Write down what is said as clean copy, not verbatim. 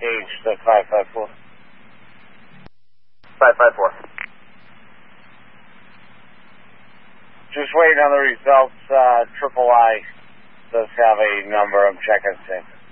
gauge the 554. 554. Just waiting on the results. Triple I does have a number. I'm checking soon.